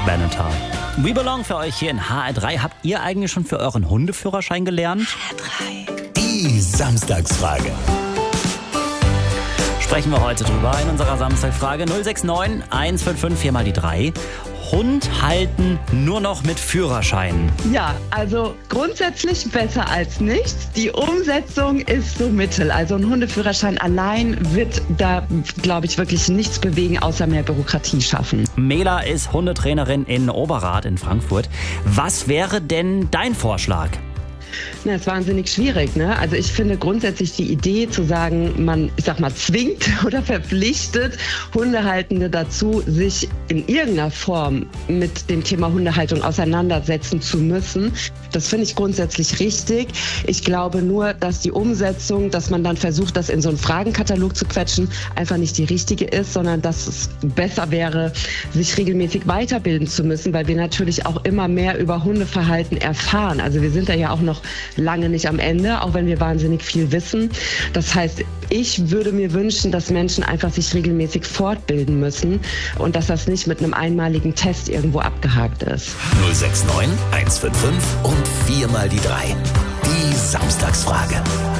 Benatar. We Belong für euch hier in HR3. Habt ihr eigentlich schon für euren Hundeführerschein gelernt? HR3. Die Samstagsfrage. Sprechen wir heute drüber in unserer Samstagsfrage 069 155 4 mal die 3. Hund halten nur noch mit Führerschein. Ja, also grundsätzlich besser als nichts. Die Umsetzung ist so mittel. Also ein Hundeführerschein allein wird da, glaube ich, wirklich nichts bewegen, außer mehr Bürokratie schaffen. Mela ist Hundetrainerin in Oberrath in Frankfurt. Was wäre denn dein Vorschlag? Na, ist wahnsinnig schwierig, ne? Also ich finde grundsätzlich die Idee zu sagen, man, zwingt oder verpflichtet Hundehaltende dazu, sich in irgendeiner Form mit dem Thema Hundehaltung auseinandersetzen zu müssen. Das finde ich grundsätzlich richtig. Ich glaube nur, dass die Umsetzung, dass man dann versucht, das in so einen Fragenkatalog zu quetschen, einfach nicht die richtige ist, sondern dass es besser wäre, sich regelmäßig weiterbilden zu müssen, weil wir natürlich auch immer mehr über Hundeverhalten erfahren. Also wir sind da ja auch noch lange nicht am Ende, auch wenn wir wahnsinnig viel wissen. Das heißt, ich würde mir wünschen, dass Menschen einfach sich regelmäßig fortbilden müssen und dass das nicht mit einem einmaligen Test irgendwo abgehakt ist. 069 155 und 4 mal die 3. Die Samstagsfrage.